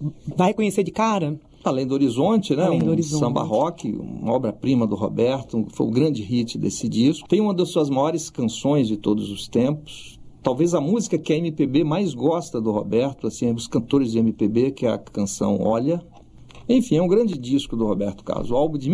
vai reconhecer de cara? Além do Horizonte, né? Além do Horizonte. Samba rock, uma obra-prima do Roberto, foi o grande hit desse disco. Tem uma das suas maiores canções de todos os tempos. Talvez a música que a MPB mais gosta do Roberto, assim, os cantores de MPB, que é a canção Olha. Enfim, é um grande disco do Roberto Carlos, o álbum de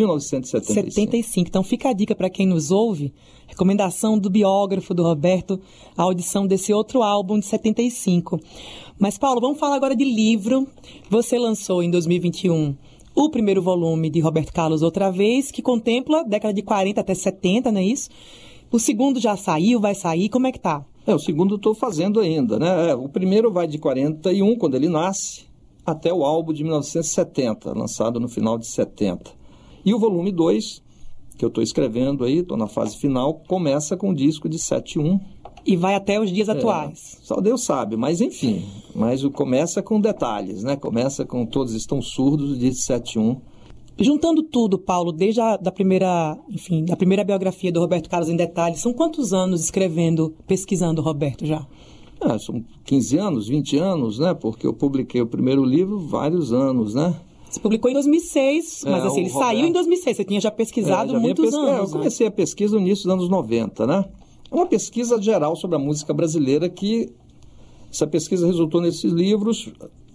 1975. Então fica a dica para quem nos ouve, recomendação do biógrafo do Roberto, a audição desse outro álbum de 75. Mas, Paulo, vamos falar agora de livro. Você lançou em 2021 o primeiro volume de Roberto Carlos outra vez, que contempla a década de 40 até 70, não é isso? O segundo já saiu, vai sair, como é que tá? O segundo eu estou fazendo ainda, né? O primeiro vai de 41, quando ele nasce, até o álbum de 1970, lançado no final de 70. E o volume 2, que eu estou escrevendo aí, estou na fase final, começa com o disco de 71. E vai até os dias atuais. Só Deus sabe, mas enfim. Mas começa com detalhes, né? Começa com Todos Estão Surdos, de 71. Juntando tudo, Paulo, desde da primeira biografia do Roberto Carlos em detalhes, são quantos anos escrevendo, pesquisando o Roberto já? São 15 anos, 20 anos, né? Porque eu publiquei o primeiro livro vários anos, né? Você publicou em 2006, mas assim, ele saiu em 2006, você tinha já pesquisado muitos anos. Eu comecei a pesquisa no início dos anos 90, né? Uma pesquisa geral sobre a música brasileira, que essa pesquisa resultou nesses livros.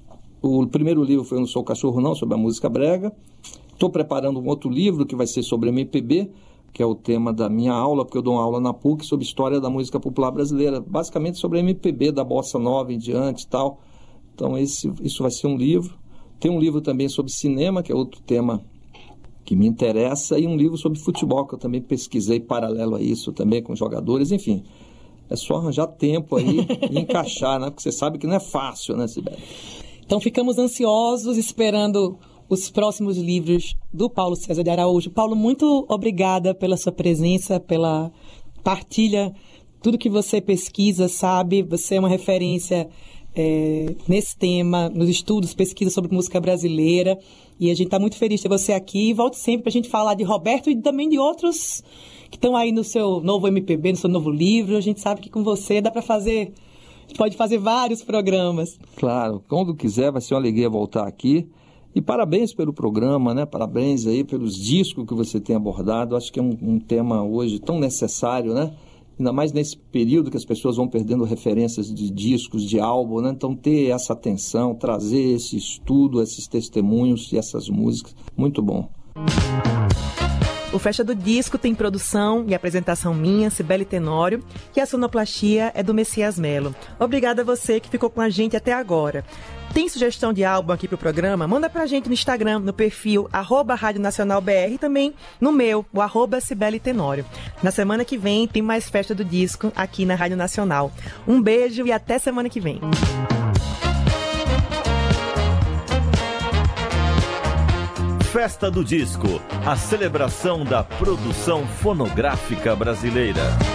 O primeiro livro foi Não Sou Cachorro Não, sobre a música brega. Estou preparando um outro livro que vai ser sobre MPB, que é o tema da minha aula, porque eu dou uma aula na PUC sobre história da música popular brasileira, basicamente sobre a MPB, da Bossa Nova em diante e tal. Então isso vai ser um livro. Tem um livro também sobre cinema, que é outro tema que me interessa, e um livro sobre futebol, que eu também pesquisei paralelo a isso também, com jogadores, enfim. É só arranjar tempo aí e encaixar, né? Porque você sabe que não é fácil, né, Sibeli? Então ficamos ansiosos, esperando os próximos livros do Paulo César de Araújo. Paulo, muito obrigada pela sua presença, pela partilha, tudo que você pesquisa, sabe? Você é uma referência nesse tema, nos estudos, pesquisa sobre música brasileira, e a gente está muito feliz de ter você aqui. E volte sempre para a gente falar de Roberto e também de outros que estão aí no seu novo MPB, no seu novo livro. A gente sabe que com você dá para fazer, a gente pode fazer vários programas. Claro, quando quiser vai ser uma alegria voltar aqui. E parabéns pelo programa, né? Parabéns aí pelos discos que você tem abordado. Acho que é um tema hoje tão necessário, né? Ainda mais nesse período que as pessoas vão perdendo referências de discos, de álbum, né? Então ter essa atenção, trazer esse estudo, esses testemunhos e essas músicas, muito bom. O Festa do Disco tem produção e apresentação minha, Cibele Tenório, e a sonoplastia é do Messias Melo. Obrigada a você que ficou com a gente até agora. Tem sugestão de álbum aqui pro programa? Manda pra gente no Instagram, no perfil @Rádio Nacional BR, e também no meu, o @Cibele Tenório. Na semana que vem tem mais Festa do Disco aqui na Rádio Nacional. Um beijo e até semana que vem. Festa do Disco, a celebração da produção fonográfica brasileira.